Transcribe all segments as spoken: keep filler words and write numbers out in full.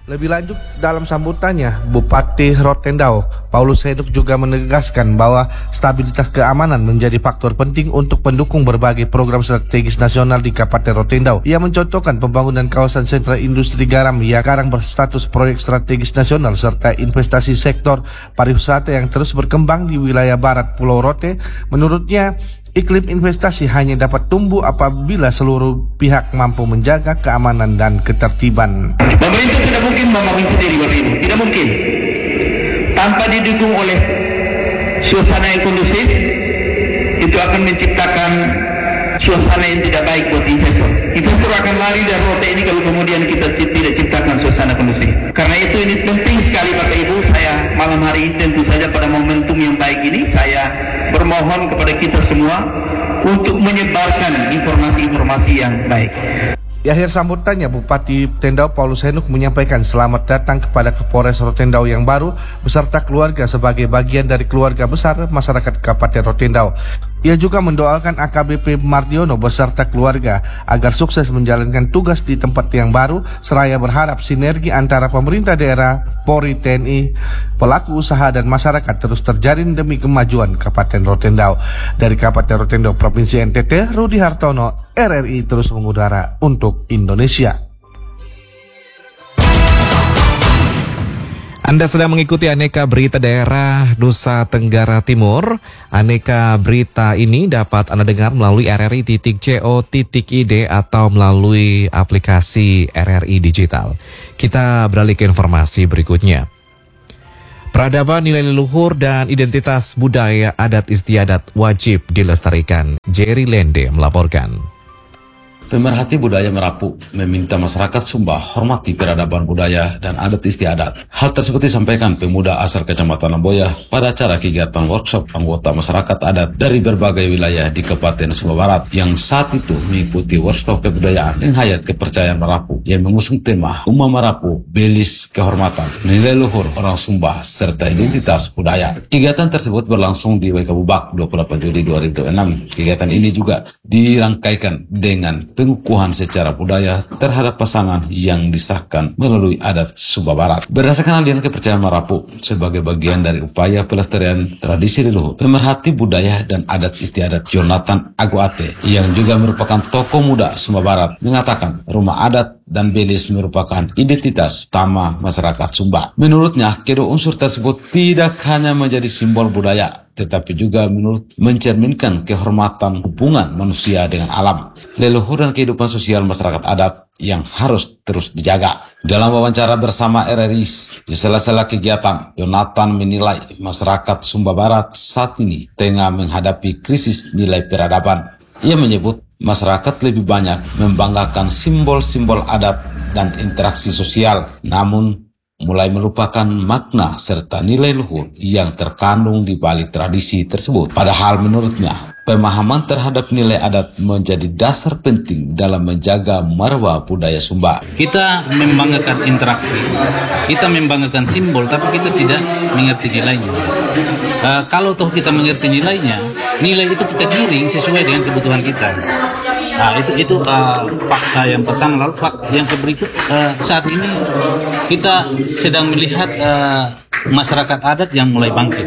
Lebih lanjut, dalam sambutannya, Bupati Rotendao, Paulus Heduk juga menegaskan bahwa stabilitas keamanan menjadi faktor penting untuk pendukung berbagai program strategis nasional di Kabupaten Rotendao. Ia mencontohkan pembangunan kawasan sentra industri garam yang sekarang berstatus proyek strategis nasional serta investasi sektor pariwisata yang terus berkembang di wilayah barat Pulau Rote. Menurutnya, iklim investasi hanya dapat tumbuh apabila seluruh pihak mampu menjaga keamanan dan ketertiban. Pemerintah tidak mungkin membangun sendiri, Bapak Ibu. Tidak mungkin. Tanpa didukung oleh suasana yang kondusif, itu akan menciptakan suasana yang tidak baik buat investor. Investor akan lari dari Rote ini kalau kemudian kita tidak ciptakan suasana kondusif. Karena itu ini penting sekali, Bapak Ibu. Saya malam hari ini tentu saja pada momentum yang baik ini, saya bermohon kepada kita semua untuk menyebarkan informasi-informasi yang baik. Di akhir sambutannya, Bupati Rotendao Paulus Heduk menyampaikan selamat datang kepada Kapolres Rotendao yang baru beserta keluarga sebagai bagian dari keluarga besar masyarakat Kabupaten Rotendao. Ia juga mendoakan A K B P Mardiono beserta keluarga agar sukses menjalankan tugas di tempat yang baru, seraya berharap sinergi antara pemerintah daerah, Polri, T N I, pelaku usaha dan masyarakat terus terjalin demi kemajuan Kabupaten Rotendao. Dari Kabupaten Rotendao, Provinsi N T T, Rudi Hartono, R R I terus mengudara untuk Indonesia. Anda sedang mengikuti Aneka Berita Daerah Nusa Tenggara Timur. Aneka berita ini dapat Anda dengar melalui r r i titik co titik i d atau melalui aplikasi R R I Digital. Kita beralih ke informasi berikutnya. Peradaban, nilai leluhur, dan identitas budaya adat istiadat wajib dilestarikan. Jerry Lende melaporkan. Pemerhati budaya Merapu meminta masyarakat Sumba hormati peradaban budaya dan adat istiadat. Hal tersebut disampaikan pemuda asal Kecamatan Lamboya pada acara kegiatan workshop anggota masyarakat adat dari berbagai wilayah di Kabupaten Sumba Barat yang saat itu mengikuti workshop kebudayaan Menghayat Kepercayaan Merapu yang mengusung tema Uma Merapu Belis Kehormatan, Nilai Luhur Orang Sumba serta Identitas Budaya. Kegiatan tersebut berlangsung di W K Bubak dua puluh delapan Juli dua ribu enam. Kegiatan ini juga dirangkaikan dengan pengukuhan secara budaya terhadap pasangan yang disahkan melalui adat Sumba Barat. Berdasarkan aliran kepercayaan Merapu sebagai bagian dari upaya pelestarian tradisi leluhur, pemerhati budaya dan adat istiadat Jonathan Aguate yang juga merupakan tokoh muda Sumba Barat mengatakan rumah adat dan belis merupakan identitas utama masyarakat Sumba. Menurutnya, kedua unsur tersebut tidak hanya menjadi simbol budaya, tetapi juga menurut mencerminkan kehormatan hubungan manusia dengan alam, leluhur dan kehidupan sosial masyarakat adat yang harus terus dijaga. Dalam wawancara bersama R R I di sela-sela kegiatan, Jonathan menilai masyarakat Sumba Barat saat ini tengah menghadapi krisis nilai peradaban. Ia menyebut masyarakat lebih banyak membanggakan simbol-simbol adat dan interaksi sosial, namun mulai melupakan makna serta nilai luhur yang terkandung di balik tradisi tersebut. Padahal menurutnya, pemahaman terhadap nilai adat menjadi dasar penting dalam menjaga marwah budaya Sumba. Kita membanggakan interaksi, kita membanggakan simbol, tapi kita tidak mengerti nilainya. Uh, kalau toh kita mengerti nilainya, nilai itu kita giring sesuai dengan kebutuhan kita. Nah, itu itu uh, fakta yang pertama. Lalu fakta yang berikut, uh, saat ini kita sedang melihat uh, masyarakat adat yang mulai bangkit.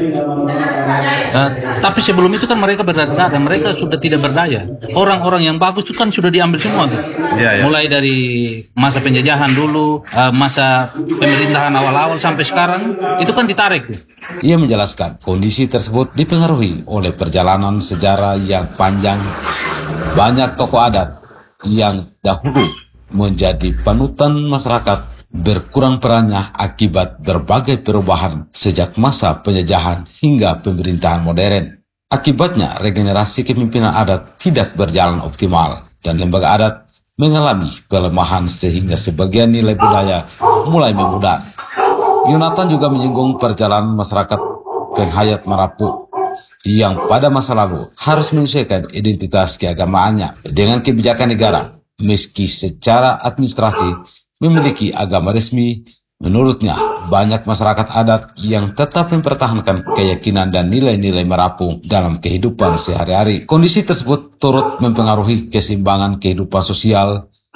Uh, tapi sebelum itu kan mereka berdaya, mereka sudah tidak berdaya. Orang-orang yang bagus itu kan sudah diambil semua tuh. Ya, ya. Mulai dari masa penjajahan dulu, uh, masa pemerintahan awal-awal sampai sekarang, itu kan ditarik tuh. Ia menjelaskan kondisi tersebut dipengaruhi oleh perjalanan sejarah yang panjang. Banyak tokoh adat yang dahulu menjadi panutan masyarakat berkurang perannya akibat berbagai perubahan sejak masa penjajahan hingga pemerintahan modern. Akibatnya, regenerasi kepemimpinan adat tidak berjalan optimal dan lembaga adat mengalami pelemahan sehingga sebagian nilai budaya mulai memudar. Jonathan juga menyinggung perjalanan masyarakat Penghayat Merapu yang pada masa lalu harus menyesuaikan identitas keagamaannya dengan kebijakan negara. Meski secara administrasi memiliki agama resmi, menurutnya banyak masyarakat adat yang tetap mempertahankan keyakinan dan nilai-nilai Merapu dalam kehidupan sehari-hari. Kondisi tersebut turut mempengaruhi keseimbangan kehidupan sosial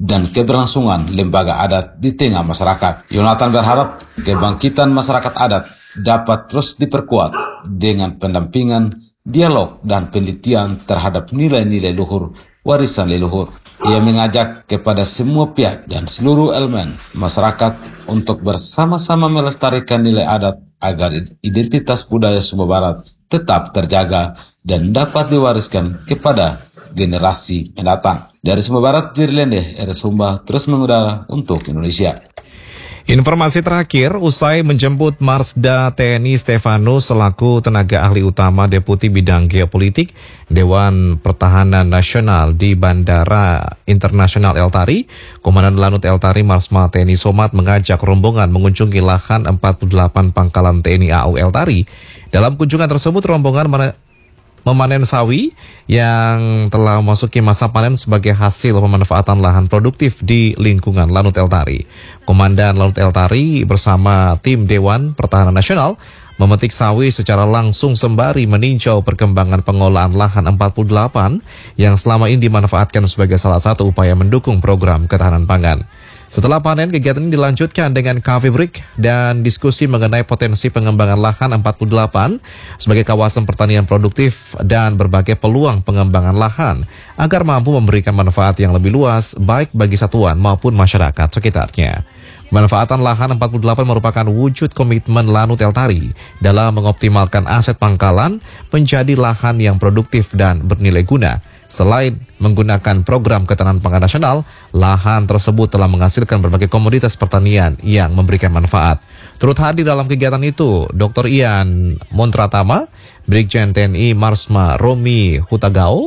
dan keberlangsungan lembaga adat di tengah masyarakat. Yonatan berharap kebangkitan masyarakat adat dapat terus diperkuat dengan pendampingan, dialog, dan penelitian terhadap nilai-nilai luhur warisan leluhur. Ia mengajak kepada semua pihak dan seluruh elemen masyarakat untuk bersama-sama melestarikan nilai adat agar identitas budaya Sumba Barat tetap terjaga dan dapat diwariskan kepada generasi mendatang. Dari Sumba Barat, Jirlende, R Sumba terus mengudara untuk Indonesia. Informasi terakhir, usai menjemput Marsda T N I Stefanus selaku tenaga ahli utama Deputi Bidang Geopolitik Dewan Pertahanan Nasional di Bandara Internasional El Tari, Komandan Lanut El Tari Marsma T N I Somad mengajak rombongan mengunjungi lahan empat puluh delapan pangkalan T N I A U El Tari. Dalam kunjungan tersebut, rombongan memanen sawi yang telah memasuki masa panen sebagai hasil pemanfaatan lahan produktif di lingkungan Lanut El Tari. Komandan Lanut El Tari bersama tim Dewan Pertahanan Nasional memetik sawi secara langsung sembari meninjau perkembangan pengolahan lahan empat puluh delapan yang selama ini dimanfaatkan sebagai salah satu upaya mendukung program ketahanan pangan. Setelah panen, kegiatan ini dilanjutkan dengan cafe break dan diskusi mengenai potensi pengembangan lahan empat puluh delapan sebagai kawasan pertanian produktif dan berbagai peluang pengembangan lahan agar mampu memberikan manfaat yang lebih luas baik bagi satuan maupun masyarakat sekitarnya. Pemanfaatan lahan empat puluh delapan merupakan wujud komitmen Lanut El Tari dalam mengoptimalkan aset pangkalan menjadi lahan yang produktif dan bernilai guna. Selain menggunakan program ketahanan pangan nasional, lahan tersebut telah menghasilkan berbagai komoditas pertanian yang memberikan manfaat. Turut hadir dalam kegiatan itu, Doktor Ian Montratama, Brigjen T N I Marsma Romi Hutagao,